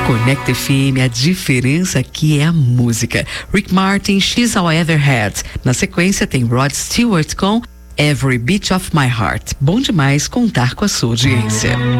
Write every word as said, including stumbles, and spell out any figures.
Conecta F M, a diferença aqui é a música. Rick Martin, She's All I Ever Had. Na sequência tem Rod Stewart com Every Beat of My Heart. Bom demais contar com a sua audiência.